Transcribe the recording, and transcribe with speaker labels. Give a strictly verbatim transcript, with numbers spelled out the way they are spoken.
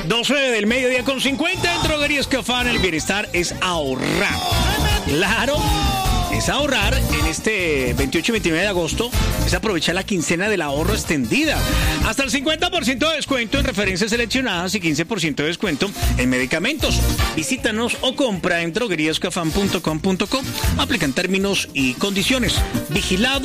Speaker 1: doce del mediodía con cincuenta en Droguerías Cafán. El bienestar es ahorrar. Claro, es ahorrar en este veintiocho y veintinueve de agosto. Es aprovechar la quincena del ahorro extendida. Hasta el cincuenta por ciento de descuento en referencias seleccionadas y quince por ciento de descuento en medicamentos. Visítanos o compra en droguerías cafán punto com punto co. Aplican términos y condiciones. Vigilado